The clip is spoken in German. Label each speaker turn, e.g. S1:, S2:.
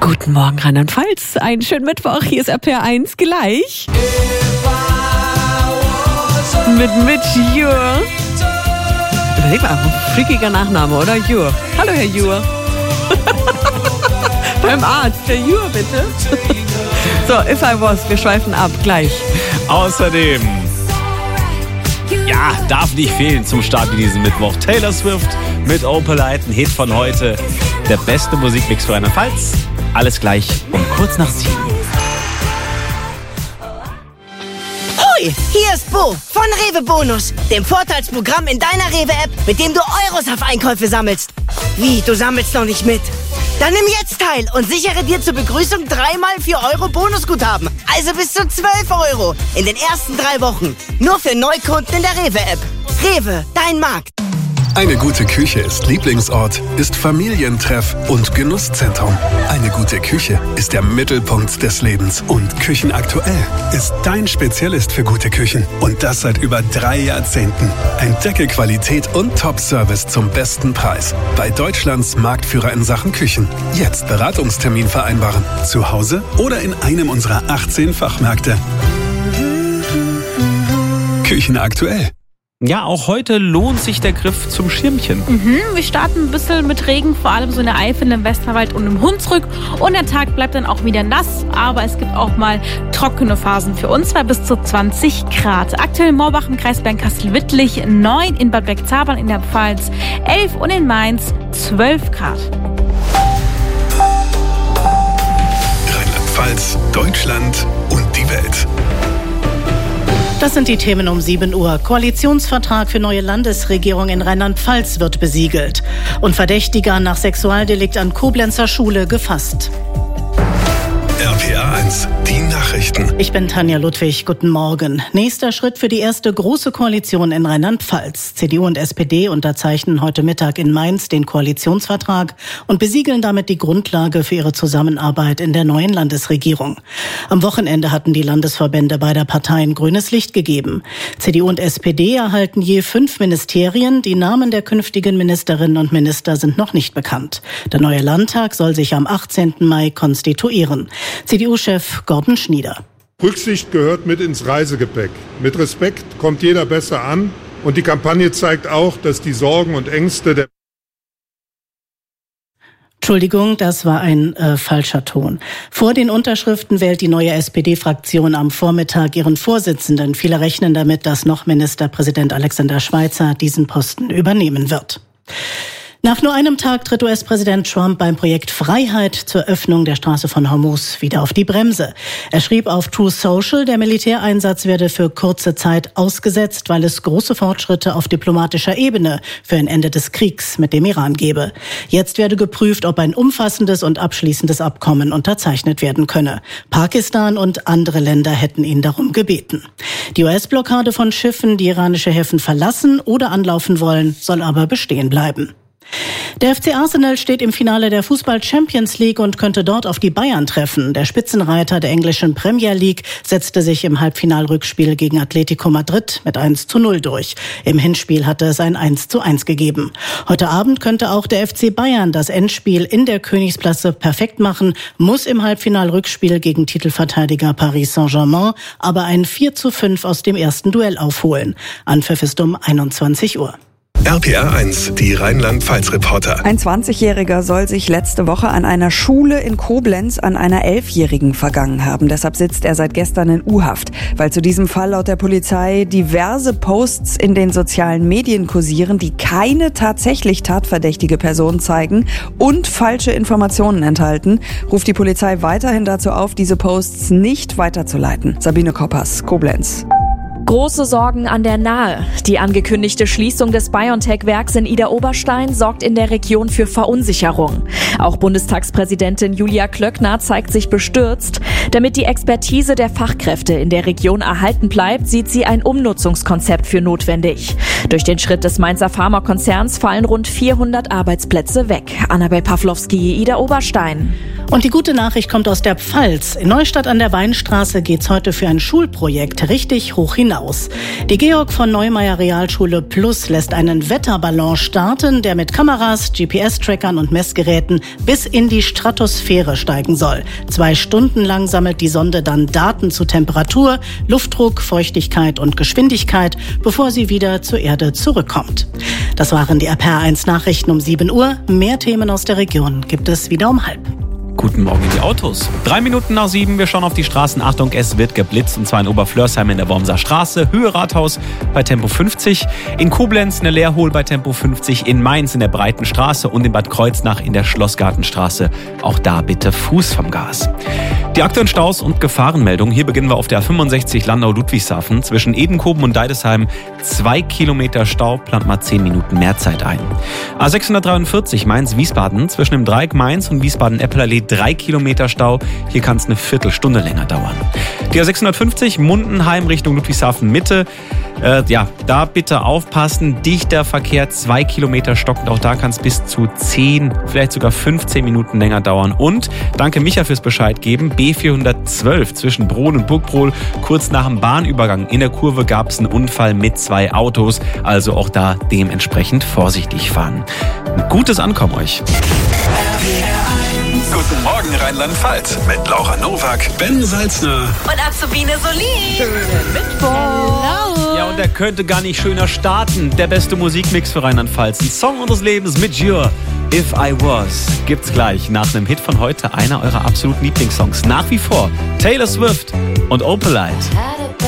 S1: Guten Morgen, Rheinland-Pfalz. Einen schönen Mittwoch. Hier ist RPR1 gleich. Mit Jur. Überleg mal, freakiger Nachname, oder? Jur. Hallo, Herr Jur. Beim Arzt. Herr Jur, bitte. So, If I Was, wir schweifen ab. Gleich.
S2: Außerdem, ja, darf nicht fehlen zum Start in diesem Mittwoch. Taylor Swift mit Opalite, ein Hit von heute. Der beste Musikmix für Rheinland-Pfalz. Alles gleich um kurz nach 7.
S3: Hoi, hier ist Bo von Rewe Bonus, dem Vorteilsprogramm in deiner Rewe-App, mit dem du Euros auf Einkäufe sammelst. Wie, du sammelst noch nicht mit? Dann nimm jetzt teil und sichere dir zur Begrüßung 3x 4 Euro Bonusguthaben. Also bis zu 12 Euro in den ersten 3 Wochen. Nur für Neukunden in der Rewe-App. Rewe, dein Markt.
S4: Eine gute Küche ist Lieblingsort, ist Familientreff und Genusszentrum. Eine gute Küche ist der Mittelpunkt des Lebens. Und Küchenaktuell ist dein Spezialist für gute Küchen. Und das seit über 3 Jahrzehnten. Entdecke Qualität und Top-Service zum besten Preis. Bei Deutschlands Marktführer in Sachen Küchen. Jetzt Beratungstermin vereinbaren. Zu Hause oder in einem unserer 18 Fachmärkte. Küchenaktuell.
S2: Ja, auch heute lohnt sich der Griff zum Schirmchen.
S5: Wir starten ein bisschen mit Regen, vor allem so in der Eifel, im Westerwald und im Hunsrück. Und der Tag bleibt dann auch wieder nass, aber es gibt auch mal trockene Phasen für uns, zwar bis zu 20 Grad. Aktuell in Morbach im Kreis Bernkastel-Wittlich 9, in Bad Bergzabern in der Pfalz 11 und in Mainz 12 Grad.
S4: Rheinland-Pfalz, Deutschland und die Welt.
S6: Das sind die Themen um 7 Uhr. Koalitionsvertrag für neue Landesregierung in Rheinland-Pfalz wird besiegelt. Und Verdächtiger nach Sexualdelikt an Koblenzer Schule gefasst.
S4: RPR1, die Nachrichten.
S6: Ich bin Tanja Ludwig, guten Morgen. Nächster Schritt für die erste große Koalition in Rheinland-Pfalz. CDU und SPD unterzeichnen heute Mittag in Mainz den Koalitionsvertrag und besiegeln damit die Grundlage für ihre Zusammenarbeit in der neuen Landesregierung. Am Wochenende hatten die Landesverbände beider Parteien grünes Licht gegeben. CDU und SPD erhalten je 5 Ministerien. Die Namen der künftigen Ministerinnen und Minister sind noch nicht bekannt. Der neue Landtag soll sich am 18. Mai konstituieren. CDU-Chef Gordon Schnieder.
S7: Rücksicht gehört mit ins Reisegepäck. Mit Respekt kommt jeder besser an. Und die Kampagne zeigt auch, dass die Sorgen und Ängste der...
S6: Entschuldigung, das war ein falscher Ton. Vor den Unterschriften wählt die neue SPD-Fraktion am Vormittag ihren Vorsitzenden. Viele rechnen damit, dass noch Ministerpräsident Alexander Schweitzer diesen Posten übernehmen wird. Nach nur einem Tag tritt US-Präsident Trump beim Projekt Freiheit zur Öffnung der Straße von Hormuz wieder auf die Bremse. Er schrieb auf Truth Social, der Militäreinsatz werde für kurze Zeit ausgesetzt, weil es große Fortschritte auf diplomatischer Ebene für ein Ende des Kriegs mit dem Iran gebe. Jetzt werde geprüft, ob ein umfassendes und abschließendes Abkommen unterzeichnet werden könne. Pakistan und andere Länder hätten ihn darum gebeten. Die US-Blockade von Schiffen, die iranische Häfen verlassen oder anlaufen wollen, soll aber bestehen bleiben. Der FC Arsenal steht im Finale der Fußball-Champions League und könnte dort auf die Bayern treffen. Der Spitzenreiter der englischen Premier League setzte sich im Halbfinalrückspiel gegen Atletico Madrid mit 1:0 durch. Im Hinspiel hatte es ein 1:1 gegeben. Heute Abend könnte auch der FC Bayern das Endspiel in der Königsklasse perfekt machen, muss im Halbfinalrückspiel gegen Titelverteidiger Paris Saint-Germain aber ein 4:5 aus dem ersten Duell aufholen. Anpfiff ist um 21 Uhr.
S4: RPR1, die Rheinland-Pfalz-Reporter.
S1: Ein 20-Jähriger soll sich letzte Woche an einer Schule in Koblenz an einer 11-Jährigen vergangen haben. Deshalb sitzt er seit gestern in U-Haft, weil zu diesem Fall laut der Polizei diverse Posts in den sozialen Medien kursieren, die keine tatsächlich tatverdächtige Person zeigen und falsche Informationen enthalten, ruft die Polizei weiterhin dazu auf, diese Posts nicht weiterzuleiten. Sabine Koppers, Koblenz.
S8: Große Sorgen an der Nahe. Die angekündigte Schließung des BioNTech-Werks in Idar-Oberstein sorgt in der Region für Verunsicherung. Auch Bundestagspräsidentin Julia Klöckner zeigt sich bestürzt. Damit die Expertise der Fachkräfte in der Region erhalten bleibt, sieht sie ein Umnutzungskonzept für notwendig. Durch den Schritt des Mainzer Pharmakonzerns fallen rund 400 Arbeitsplätze weg. Annabel Pawlowski, Idar-Oberstein.
S6: Und die gute Nachricht kommt aus der Pfalz. In Neustadt an der Weinstraße geht's heute für ein Schulprojekt richtig hoch hinaus. Die Georg von Neumeier Realschule Plus lässt einen Wetterballon starten, der mit Kameras, GPS-Trackern und Messgeräten bis in die Stratosphäre steigen soll. 2 Stunden lang sammelt die Sonde dann Daten zu Temperatur, Luftdruck, Feuchtigkeit und Geschwindigkeit, bevor sie wieder zur Erde zurückkommt. Das waren die RPR1 Nachrichten um 7 Uhr. Mehr Themen aus der Region gibt es wieder um 6:30.
S2: Guten Morgen in die Autos. 3 Minuten nach 7, wir schauen auf die Straßen. Achtung, es wird geblitzt, und zwar in Oberflörsheim in der Wormser Straße, Höhe Rathaus bei Tempo 50, in Koblenz eine Leerhol bei Tempo 50, in Mainz in der Breiten Straße und in Bad Kreuznach in der Schlossgartenstraße. Auch da bitte Fuß vom Gas. Die aktuellen Staus und Gefahrenmeldungen. Hier beginnen wir auf der 65 Landau-Ludwigshafen. Zwischen Edenkoben und Deidesheim 2 Kilometer Stau, plant mal 10 Minuten mehr Zeit ein. A643 Mainz-Wiesbaden, zwischen dem Dreieck Mainz und Wiesbaden-Eppelallee 3 Kilometer Stau. Hier kann es eine Viertelstunde länger dauern. Die A650 Mundenheim Richtung Ludwigshafen Mitte. Da bitte aufpassen. Dichter Verkehr, 2 Kilometer stockend. Auch da kann es bis zu 10, vielleicht sogar 15 Minuten länger dauern. Und danke Micha fürs Bescheid geben. B412 zwischen Brohl und Burgbrohl. Kurz nach dem Bahnübergang in der Kurve gab es einen Unfall mit 2 Autos. Also auch da dementsprechend vorsichtig fahren. Ein gutes Ankommen euch.
S4: Guten Morgen Rheinland-Pfalz mit Laura Nowak, Ben Salzner
S3: Und Azubine Solin.
S2: Ja, und er könnte gar nicht schöner starten. Der beste Musikmix für Rheinland-Pfalz. Ein Song unseres Lebens mit Jure. If I Was gibt's gleich nach einem Hit von heute, einer eurer absoluten Lieblingssongs. Nach wie vor Taylor Swift und Opalite.